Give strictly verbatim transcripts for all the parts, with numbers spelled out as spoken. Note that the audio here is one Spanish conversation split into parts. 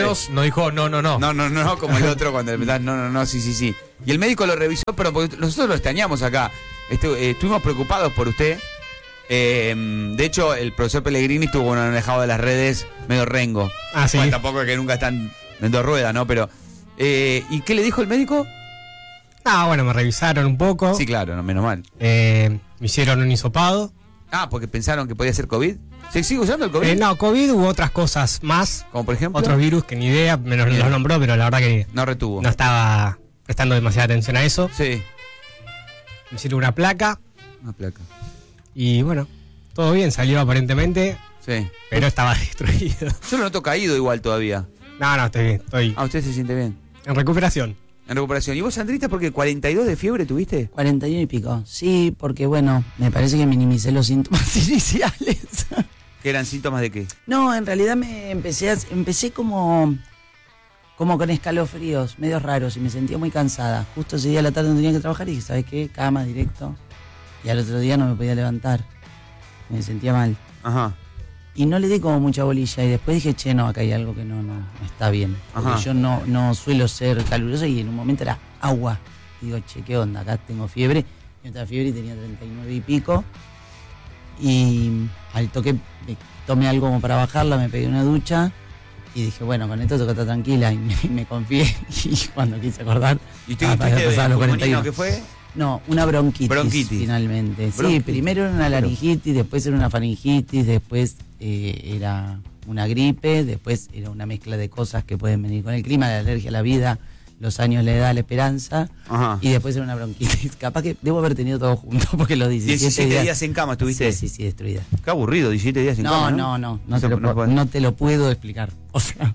menos no dijo no, no, no. No, no, no, como el otro cuando le no, no, no, sí, sí, sí. Y el médico lo revisó, pero porque nosotros lo extrañamos acá. Estu- eh, estuvimos preocupados por usted. Eh, de hecho, el profesor Pellegrini estuvo bueno, alejado de las redes, medio rengo. Ah, sí. Bueno, tampoco es que nunca están en dos ruedas, ¿no? Pero, eh, ¿y qué le dijo el médico? Ah, bueno, me revisaron un poco. Sí, claro, no, menos mal. Eh, me hicieron un hisopado. Ah, porque pensaron que podía ser COVID. ¿Se sigue usando el COVID? Eh, no, COVID u otras cosas más. Como por ejemplo. Otros virus que ni idea, menos los nombró, pero la verdad que No retuvo. no estaba prestando demasiada atención a eso. Sí. Me hicieron una placa Una placa. y bueno, todo bien, salió aparentemente, Sí. pero estaba destruido. Yo lo noto caído igual todavía. No, no, estoy bien, estoy Ah, usted se siente bien. en recuperación. En recuperación. ¿Y vos, Sandrita, porque cuarenta y dos de fiebre tuviste? cuarenta y uno y pico. Sí, porque bueno, me parece que minimicé los síntomas iniciales. ¿Qué eran síntomas de qué? No, en realidad me empecé a- empecé como como con escalofríos, medios raros, y me sentía muy cansada. Justo ese día a la tarde no tenía que trabajar y dije, ¿sabes qué? Cama directo. Y al otro día no me podía levantar. Me sentía mal. Ajá. Y no le di como mucha bolilla. Y después dije, che, no, acá hay algo que no, no está bien. Porque Ajá. yo no, no suelo ser calurosa y en un momento era agua. Y digo, che, ¿qué onda? Acá tengo fiebre. Yo estaba fiebre y tenía treinta y nueve y pico. Y al toque me tomé algo como para bajarla, me pegué una ducha. Y dije, bueno, con esto toca estar tranquila. Y me, me confié. Y cuando quise acordar, ¿Y usted ah, para tuviste pasar los cuarenta y uno. ¿Qué fue? No, una bronquitis, Bronquitis. finalmente. Sí, Bronquitis. primero era una laringitis, después era una faringitis, después eh, era una gripe, después era una mezcla de cosas que pueden venir con el clima, la alergia a la vida, los años, la edad, la esperanza, Ajá. y después era una bronquitis. Capaz que debo haber tenido todo junto, porque los diecisiete, diecisiete días, días en cama estuviste. Sí, sí, sí, destruida. Qué aburrido, diecisiete días en No, cama, no, no, no, se- te lo, no puedo- puede. no te lo puedo explicar. O sea,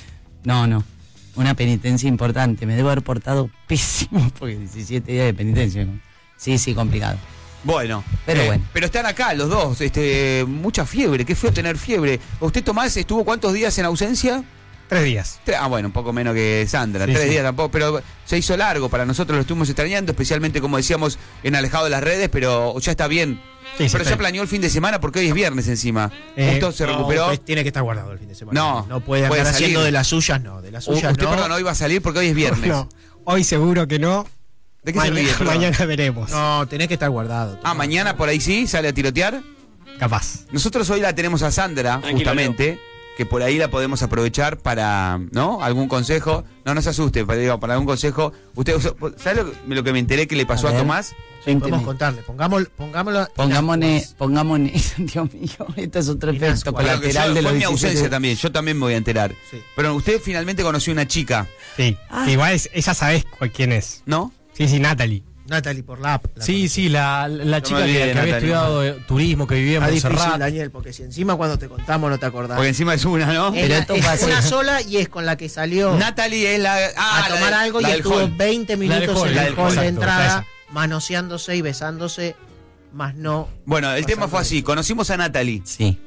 no, no. Una penitencia importante. Me debo haber portado pésimo porque diecisiete días de penitencia, ¿no? Sí, sí, complicado. Bueno, Pero eh, bueno. pero están acá los dos, este, mucha fiebre, qué feo tener fiebre. ¿Usted, Tomás, estuvo cuántos días en ausencia? Tres días. Tre- Ah, bueno, un poco menos que Sandra, Sí, tres sí. días tampoco, pero se hizo largo, para nosotros lo estuvimos extrañando, especialmente como decíamos, en alejado de las redes, pero ya está bien. Sí, sí, pero está ya bien. planeó el fin de semana porque hoy es viernes encima. Eh, Justo se No, recuperó. pues tiene que estar guardado el fin de semana. No, no puede puede andar salir. haciendo de las suyas, no. De las U- suyas usted, no. perdón, hoy va a salir porque hoy es viernes. No, hoy seguro que no. ¿De qué se Mañana, ríe, perdón? mañana veremos. No, tenés que estar guardado. Ah, mañana por ahí sí, sale a tirotear. Capaz. Nosotros hoy la tenemos a Sandra, Tranquilo, justamente, que por ahí la podemos aprovechar para, ¿no? Algún consejo. No, no se asuste, pero digo, para algún consejo. Usted, ¿sabe lo, lo que me enteré que le pasó A a, ver. Tomás? Sí, podemos Cuénteme. contarle. Pongámoslo, pongámoslo en Pongámosle, ascuas. pongámosle, Dios mío, esto es otro En efecto ascuas. Claro que colateral yo- de fue los mi diecisiete. ausencia también, yo también me voy a enterar. Sí. Pero usted finalmente conoció una chica, Sí. Ah. Igual es, ella sabés cuál- quién es. ¿no? Sí, sí, Natalie. Natalie por la app. la Sí, conocí. sí, la, la me chica olvidé que, de que había Natalia. estudiado eh, turismo, que vivía en Está difícil, Montserrat. Daniel, porque si encima cuando te contamos no te acordás. Porque encima es una, ¿no? Es, Pero la- esto es fue así. una sola y es con la que salió Natalie es la... Ah, a la tomar de- algo y la del estuvo hall. veinte La del minutos hall, en la el del hall hall, de exacto, entrada, esa. manoseándose y besándose, más no. Bueno, el tema fue así, conocimos a Natalie, Sí.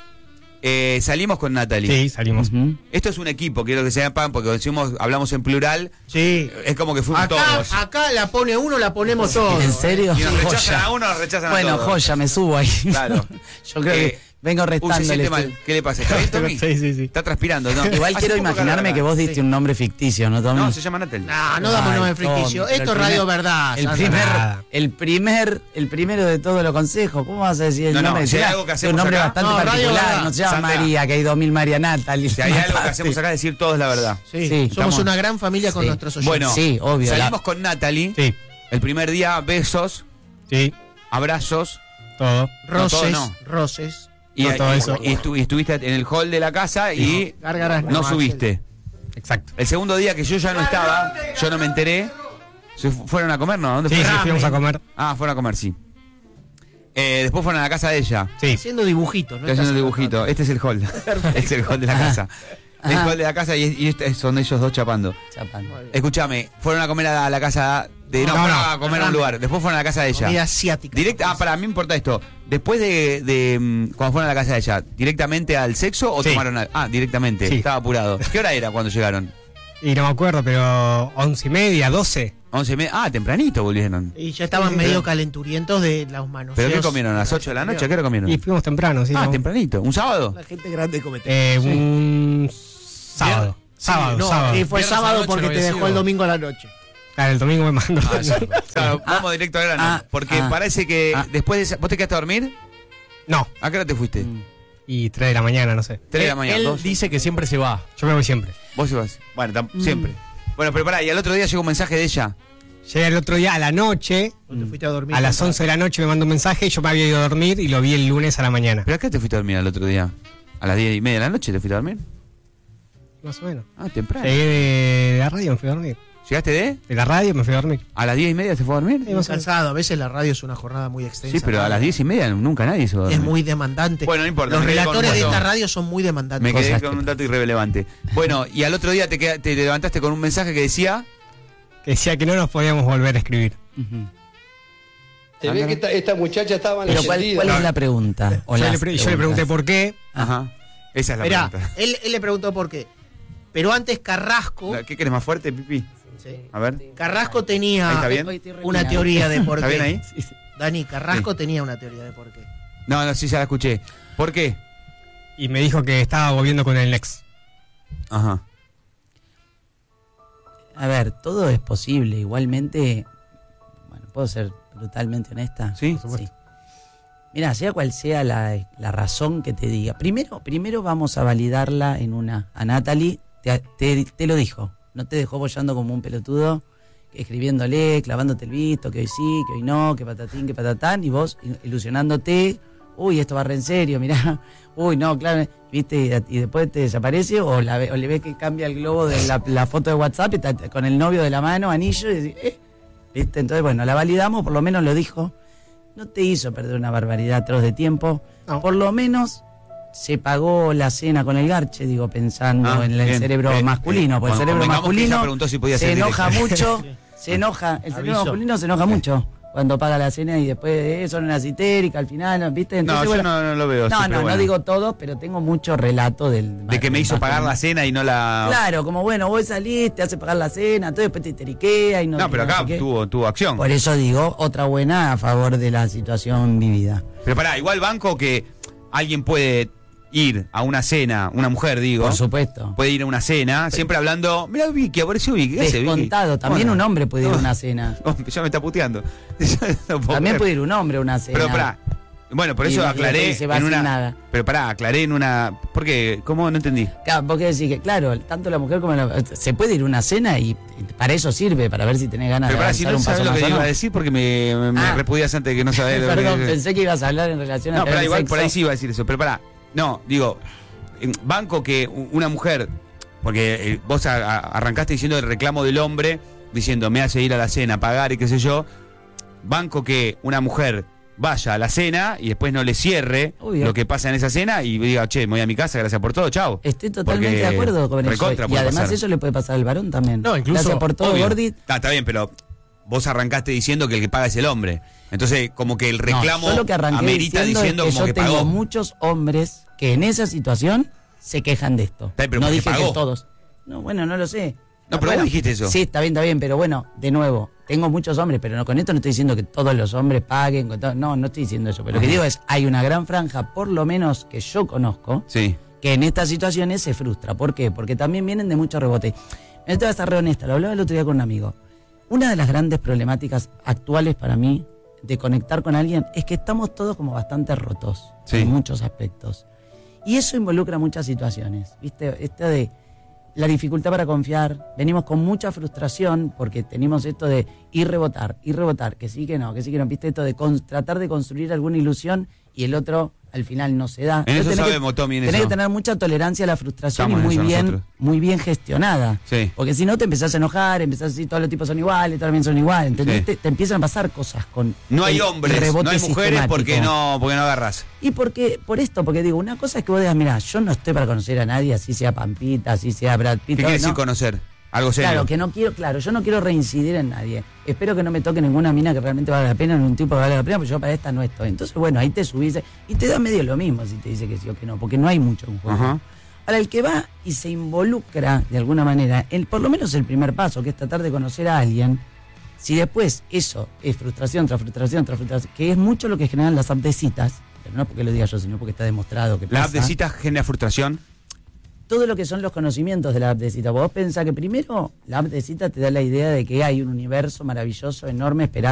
eh, salimos con Natalie. Sí, salimos. Ujú. Esto es un equipo, quiero que sepan, porque decimos, hablamos en plural, Sí. es como que fuimos Acá, todos. acá la pone uno, la ponemos todos. ¿En serio? Y nos rechazan Joya. a uno, nos rechazan Bueno, a todos. joya, me subo ahí. Claro. Yo creo Eh, que vengo Uy, se restándole. siente mal. ¿Qué le pasa? ¿Está bien, Tommy? Sí, sí, sí. Está transpirando, ¿no? Igual Hace quiero poco imaginarme acá. que vos diste Sí. un nombre ficticio, ¿no, Tommy? No, se llama Natalie. No, no damos Ay, nombre ficticio. Tommy, Esto pero es el Radio primer- Verdad. El Sandra. primer, Nada. el primer, el primero de todos los consejos. ¿Cómo vas a decir el No, no, nombre? si hay Será algo que un hacemos nombre acá- bastante No, Radio particular. Verdad. No se llama Sandra. María, que hay dos mil María Natalie. Si hay algo que Mataste. hacemos acá, decir todos la verdad. Sí, Sí, somos estamos- una gran familia con Sí. nuestros oyentes. Bueno, Sí, obvio, salimos la- con Natalie. Sí, El primer día, besos, sí, abrazos. todo. roces, No, todo no. roces. Y, No, todo y- eso. y estu- y estuviste en el hall de la casa y Gárgaras no Axel. subiste. Exacto. El segundo día que yo ya no estaba, yo no me enteré. ¿Se fu- fueron a comer, no? ¿Dónde Sí, sí, fueron? fuimos a comer. Ah, fueron a comer, sí. Eh, después fueron a la casa de ella. Sí. Haciendo dibujitos, ¿no? Estoy haciendo un dibujito. Este es el hall. Este es el hall de la casa. El Ajá. hall de la casa y, y este- son ellos dos chapando. Chapán. Escúchame, fueron a comer a la, a la casa de. No, No, fueron no. a comer a un lugar. Después fueron a la casa de ella. Comida asiática. Directa, ah, para mí me importa esto. Después de, de mm, cuando fueron a la casa de ella, ¿directamente al sexo o Sí. tomaron al- Ah, directamente. Sí. Estaba apurado. ¿Qué hora era cuando llegaron? Y no me acuerdo, pero once y media, doce. Once y media. Ah, tempranito volvieron. Y ya estaban medio calenturientos de las manos. ¿Pero qué comieron? ¿A las ocho de la noche? ¿A qué hora comieron? Y fuimos temprano, sí. Ah, ¿no? tempranito. ¿Un sábado? La gente grande comete. Eh, un sábado. Sábado, no, sábado. sí, fue Viernes a la sábado noche porque no te había dejó sido. el domingo a la noche. Claro, el domingo me mandó. Ah, sí. Claro, Ah, vamos directo al grano. ah, porque ah, parece que ah. después de esa, ¿vos te quedaste a dormir? No, ¿A qué hora te fuiste? Mm. y tres de la mañana, no sé. Tres de la Él- mañana. Él dos. dice que siempre se va. Yo me voy siempre. Vos ibas. Bueno, tam- Mm. siempre. Bueno, pero pará, y al otro día llegó un mensaje de ella. Llegué el otro día a la noche, ¿O te fuiste a dormir? a las once de la noche me mandó un mensaje y yo me había ido a dormir y lo vi el lunes a la mañana. ¿Pero a qué te fuiste a dormir al otro día? ¿A las diez y media de la noche te fuiste a dormir? Más o menos. Ah, temprano. Llegué de la radio, me fui a dormir. ¿Llegaste de? De la radio me fui a dormir. ¿A las diez y media se fue a dormir? Muy cansado. A veces la radio es una jornada muy extensa. Sí, pero a las diez y media nunca nadie se va a dormir. Es muy demandante. Bueno, no importa, Los me quedé con relatores de un esta dato. radio son muy demandantes. Me quedé Cosas con que- un dato irrelevante. Bueno, y al otro día te, queda- te levantaste con un mensaje que decía... Que decía que no nos podíamos volver a escribir. Ujú. Se ve que esta, esta muchacha estaba Pero ¿cuál, encendida. cuál es la pregunta? O Yo las le, pre- yo le pregunté preguntas. por qué. Ajá. Esa es la Mirá, pregunta. él, él le preguntó por qué. Pero antes Carrasco, ¿Qué querés más fuerte, Pipi? sí, A ver. Carrasco Ahí tenía está bien. Hoy estoy re una bien. teoría de por qué. ¿Está bien ahí? Sí, sí. Dani, Carrasco tenía una teoría de por qué. No, no, sí, ya la escuché. ¿Por qué? Y me dijo que estaba volviendo con el ex. Ajá. A ver, todo es posible. Igualmente, bueno, puedo ser brutalmente honesta. Sí, Sí. Mira, sea cual sea la, la razón que te diga. Primero, primero vamos a validarla en una. A Natalie te, te, te lo dijo. No te dejó bollando como un pelotudo, escribiéndole, clavándote el visto, que hoy sí, que hoy no, que patatín, que patatán, y vos ilusionándote. Uy, esto va re en serio, mirá. Uy, no, claro, viste, y después te desaparece, o, la, ve- o le ves que cambia el globo de la, la foto de WhatsApp y está con el novio de la mano, anillo, y decís, eh, viste, entonces bueno, la validamos, por lo menos lo dijo. No te hizo perder una barbaridad atroz de tiempo. No. Por lo menos se pagó la cena con el garche, digo, pensando Ah, en el bien. cerebro Eh, masculino. eh, Porque el con- cerebro convengamos que ella masculino preguntó si podía se ser enoja directo. mucho, se enoja, el cerebro Aviso. masculino se enoja mucho cuando paga la cena y después de eso son unas histéricas al final, ¿viste? No, Entonces, yo bueno, no, no lo veo. no, así, no, pero no bueno. digo todo, pero tengo mucho relato del... De que me hizo pagar la cena y no la... Claro, como bueno, vos salís, te hace pagar la cena, todo después te histeriquea y no... No, pero y no acá sé qué. tuvo, tuvo acción. Por eso digo, otra buena a favor de la situación vivida. Pero pará, igual banco que alguien puede ir a una cena, una mujer digo, Por supuesto. puede ir a una cena, siempre hablando, mira Vicky, apareció Vicky, ¿qué hace Vicky? Descontado. También Bueno. un hombre puede ir a No. una cena. Oh, ya me está puteando. Yo no puedo También creer. puede ir un hombre a una cena. Pero pará, bueno, por Y eso no- aclaré y se va en sin una... nada. Pero pará, aclaré en una... ¿Por qué? ¿Cómo? No entendí. Claro, porque decís que, claro, tanto la mujer como la... Se puede ir a una cena y, y para eso sirve, para ver si tenés ganas Pero de pará, si avanzar no un sabes paso lo más que o iba no. a decir porque me, me, me Ah. repudias antes de que no sabés lo que... Perdón, pensé que ibas a hablar en relación a No, pero tener igual sexo. por ahí sí iba a decir eso. Pero pará, no, digo, en banco que u- una mujer, porque eh, vos a- a- arrancaste diciendo el reclamo del hombre, diciendo me hace ir a la cena, pagar y qué sé yo. Banco que una mujer vaya a la cena y después no le cierre Obvio. lo que pasa en esa cena y diga, che, me voy a mi casa, gracias por todo, chao. Estoy totalmente Porque de acuerdo con eso. recontra Y puede además pasar. eso le puede pasar al varón también. No, incluso, Gracias por todo, Obvio. Gordi. Está, está bien, pero vos arrancaste diciendo que el que paga es el hombre. Entonces, como que el reclamo No, yo lo que arranqué amerita diciendo, diciendo es que como yo que tengo pagó. muchos hombres que en esa situación se quejan de esto. Está bien, pero no porque dije pagó. que todos. No, bueno, no lo sé. No, pero Bueno, vos dijiste eso. Sí, está bien, está bien, pero bueno, de nuevo, tengo muchos hombres, pero no, con esto no estoy diciendo que todos los hombres paguen, con todo- no, no estoy diciendo eso, pero lo que digo es, hay una gran franja, por lo menos que yo conozco, Sí. que en estas situaciones se frustra. ¿Por qué? Porque también vienen de mucho rebote. Esto va a estar re honesta, lo hablaba el otro día con un amigo. Una de las grandes problemáticas actuales para mí de conectar con alguien es que estamos todos como bastante rotos Sí. en muchos aspectos. Y eso involucra muchas situaciones, ¿viste? Esto de la dificultad para confiar, venimos con mucha frustración porque tenemos esto de ir rebotar, ir rebotar, que sí, que no, que sí, que no, ¿viste? Esto de con- tratar de construir alguna ilusión y el otro al final no se da. En eso Entonces, tenés sabemos, que, Tommy, en tenés eso. que tener mucha tolerancia a la frustración Estamos en y muy eso bien, nosotros. muy bien gestionada. Sí. Porque si no te empezás a enojar, empezás a decir todos los tipos son iguales, todos también son iguales, ¿entendés? Sí. Te, te empiezan a pasar cosas con No hay el hombres, rebote no hay mujeres sistemático. porque no, porque no agarras. Y porque, por esto, porque digo, una cosa es que vos digas, mira, yo no estoy para conocer a nadie, así sea Pampita, así sea Brad Pitt. ¿Qué quiere no, decir no. conocer? Algo serio. Claro, que no quiero, claro, yo no quiero reincidir en nadie. Espero que no me toque ninguna mina que realmente valga la pena, ni un tipo que valga la pena, porque yo para esta no estoy. Entonces, bueno, ahí te subís y te da medio lo mismo si te dice que sí o que no, porque no hay mucho en juego. Ajá. Ahora, el que va y se involucra de alguna manera, el, por lo menos el primer paso, que es tratar de conocer a alguien, si después eso es frustración tras frustración tras frustración, que es mucho lo que generan las app de citas, pero no porque lo diga yo, sino porque está demostrado que La pasa. app de citas genera frustración. todo lo que son los conocimientos de la app de cita. Vos pensás que primero la app de cita te da la idea de que hay un universo maravilloso, enorme, esperando